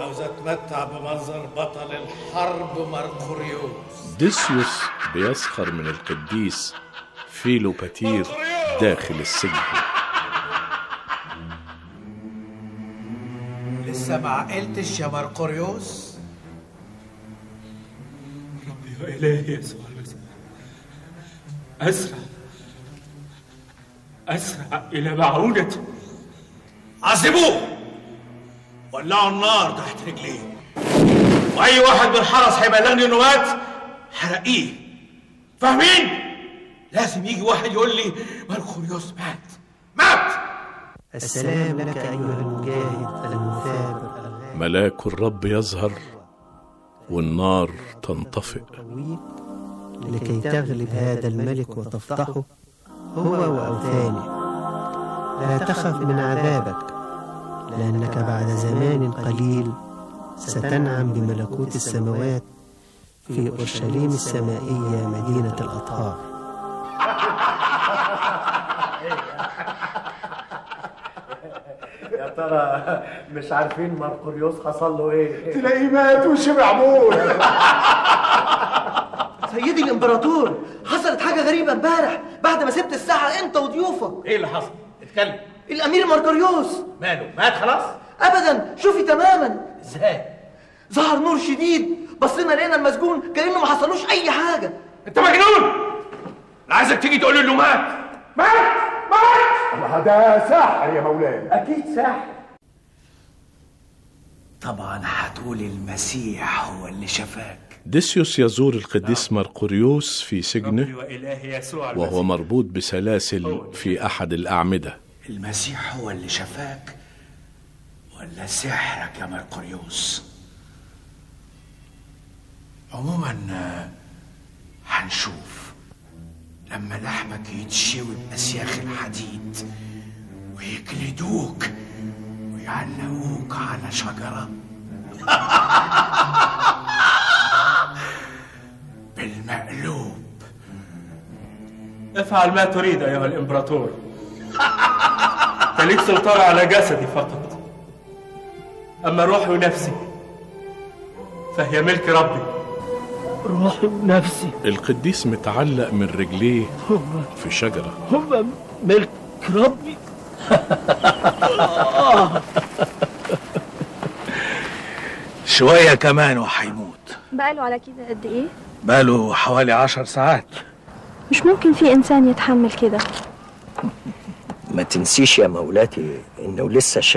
عاوز اتمتع بمنظر بطل الحرب مرقوريوس. ديسيوس بيسخر من القديس فيلوباتير داخل السجن. لسه ما عقلتش يا مرقوريوس؟ ربي وإلهي يسوع المسيح، أسرع إلى معونته. عذبوه، ولعوا النار تحت رجليه، واي واحد من الحرس هيبلغني انه مات حرقيه. فاهمين؟ لازم يجي واحد يقول لي مرقوريوس مات. السلام لك أيها المجاهد المثابر. ملاك الرب يظهر والنار تنطفئ لكي تغلب هذا الملك وتفضحه هو وأوثانه. لا تخف من عذابك، لأنك بعد زمان قليل ستنعم بملكوت السماوات في أورشليم السمائية مدينة الأطهار. يا ترى مش عارفين مرقوريوس حصل له ايه؟ تلاقيه مات وشبع موت. سيدي الامبراطور، حصلت حاجه غريبه امبارح بعد ما سبت الساحه انت وضيوفك. ايه اللي حصل؟ اتكلم. الامير مرقوريوس ماله؟ مات خلاص؟ ابدا، شوفي تماما. ازاي؟ ظهر نور شديد، بصينا لقينا المسجون كانه ما حصلوش اي حاجه. انت مجنون! انا عايزك تيجي تقول له مات. ده ساحر يا مولاي. اكيد ساحر. طبعا هتقول المسيح هو اللي شفاك. ديسيوس يزور القديس مرقوريوس في سجنه ربي وإلهي يسوع المسيح، وهو مربوط بسلاسل في أحد الأعمدة. المسيح هو اللي شفاك ولا سحرك يا مرقوريوس؟ عموما هنشوف لما لحمك يتشوي بأسياخ الحديد ويجلدوك ويعلقوك على شجرة بالمقلوب. افعل ما تريد أيها الإمبراطور. ليك سلطان على جسدي فقط، أما روحي ونفسي فهي ملك ربي. روحي ونفسي القديس متعلق من رجليه في شجرة. هم ملك ربي. شوية كمان وهيموت. بقاله على كده قد ايه؟ بقاله حوالي 10 ساعات. مش ممكن في انسان يتحمل كده. ما تنسيش يا مولاتي انه لسه